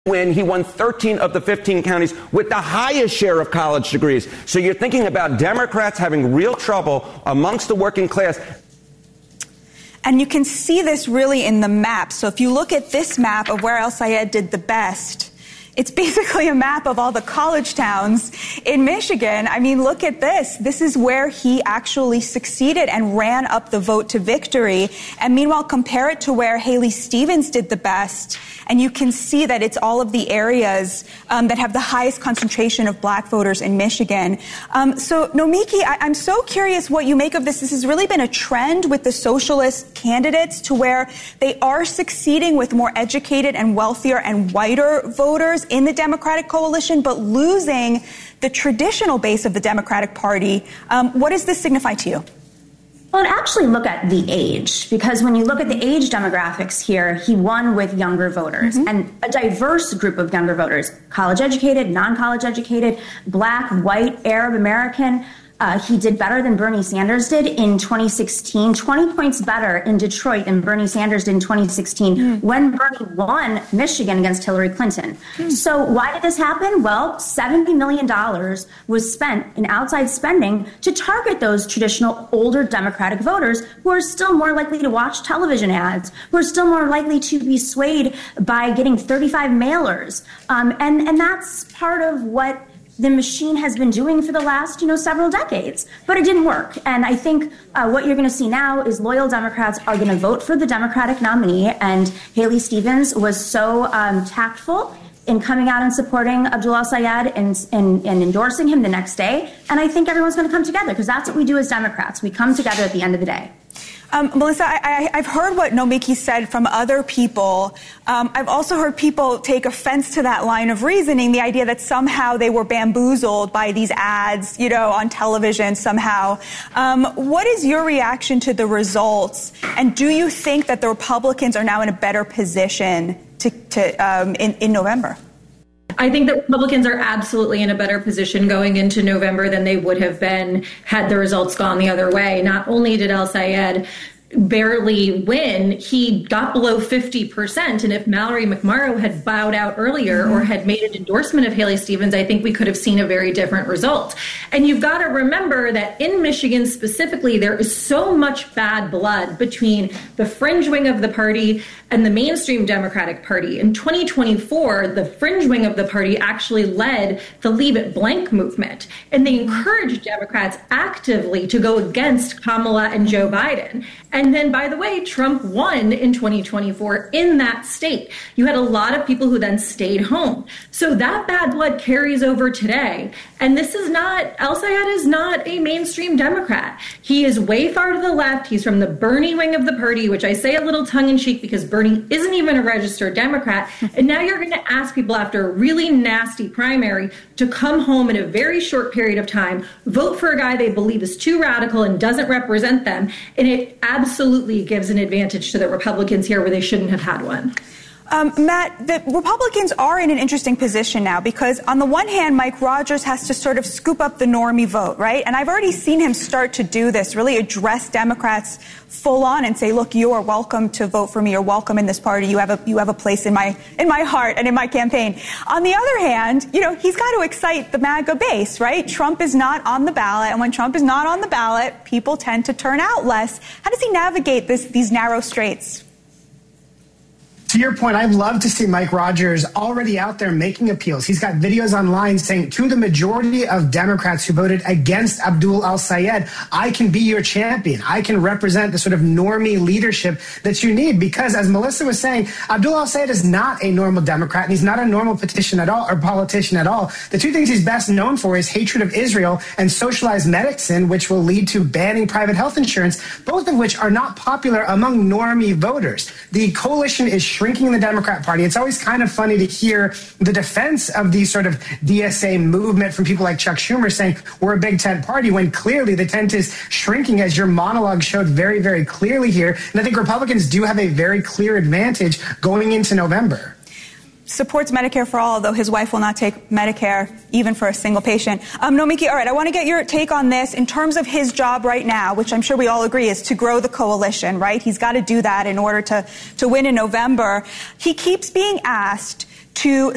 win. He won 13 of the 15 counties with the highest share of college degrees. So you're thinking about Democrats having real trouble amongst the working class. And you can see this really in the map. So if you look at this map of where El-Sayed did the best, it's basically a map of all the college towns in Michigan. I mean, look at this. This is where he actually succeeded and ran up the vote to victory. And meanwhile, compare it to where Haley Stevens did the best, and you can see that it's all of the areas that have the highest concentration of black voters in Michigan. So, Nomiki, I'm so curious what you make of this. This has really been a trend with the socialist candidates to where they are succeeding with more educated and wealthier and whiter voters in the Democratic coalition, but losing the traditional base of the Democratic Party. What does this signify to you? Well, and actually look at the age, because when you look at the age demographics here, he won with younger voters and a diverse group of younger voters, college educated, non-college educated, black, white, Arab American. He did better than Bernie Sanders did in 2016, 20 points better in Detroit than Bernie Sanders did in 2016 when Bernie won Michigan against Hillary Clinton. So why did this happen? Well, $70 million was spent in outside spending to target those traditional older Democratic voters who are still more likely to watch television ads, who are still more likely to be swayed by getting 35 mailers. And that's part of what the machine has been doing for the last, several decades. But it didn't work. And I think what you're going to see now is loyal Democrats are going to vote for the Democratic nominee. And Haley Stevens was so tactful in coming out and supporting Abdul El-Sayed and endorsing him the next day. And I think everyone's going to come together because that's what we do as Democrats. We come together at the end of the day. Melissa, I've heard what Nomiki said from other people. I've also heard people take offense to that line of reasoning, the idea that somehow they were bamboozled by these ads, on television somehow. What is your reaction to the results? And do you think that the Republicans are now in a better position in November? I think that Republicans are absolutely in a better position going into November than they would have been had the results gone the other way. Not only did El-Sayed barely win, he got below 50%. And if Mallory McMorrow had bowed out earlier or had made an endorsement of Haley Stevens, I think we could have seen a very different result. And you've got to remember that in Michigan specifically, there is so much bad blood between the fringe wing of the party and the mainstream Democratic Party. In 2024, the fringe wing of the party actually led the Leave It Blank movement. And they encouraged Democrats actively to go against Kamala and Joe Biden. And then, by the way, Trump won in 2024 in that state. You had a lot of people who then stayed home. So that bad blood carries over today. And this is not, El-Sayed is not a mainstream Democrat. He is way far to the left. He's from the Bernie wing of the party, which I say a little tongue-in-cheek because Bernie isn't even a registered Democrat. And now you're going to ask people after a really nasty primary to come home in a very short period of time, vote for a guy they believe is too radical and doesn't represent them. And it absolutely gives an advantage to the Republicans here where they shouldn't have had one. Matt, the Republicans are in an interesting position now because on the one hand, Mike Rogers has to sort of scoop up the normie vote, right? And I've already seen him start to do this, really address Democrats full on and say, look, you are welcome to vote for me. You're welcome in this party. You have a place in my heart and in my campaign. On the other hand, he's got to excite the MAGA base, right? Trump is not on the ballot. And when Trump is not on the ballot, people tend to turn out less. How does he navigate these narrow straits? To your point, I'd love to see Mike Rogers already out there making appeals. He's got videos online saying to the majority of Democrats who voted against Abdul El-Sayed, I can be your champion. I can represent the sort of normie leadership that you need. Because as Melissa was saying, Abdul El-Sayed is not a normal Democrat and he's not a normal politician at all. The two things he's best known for is hatred of Israel and socialized medicine, which will lead to banning private health insurance, both of which are not popular among normie voters. The coalition is shrinking the Democrat Party. It's always kind of funny to hear the defense of the sort of DSA movement from people like Chuck Schumer saying we're a big tent party when clearly the tent is shrinking, as your monologue showed very, very clearly here. And I think Republicans do have a very clear advantage going into November. Supports Medicare for all, though his wife will not take Medicare even for a single patient. Nomiki, all right, I want to get your take on this in terms of his job right now, which I'm sure we all agree is to grow the coalition, right? He's got to do that in order to win in November. He keeps being asked to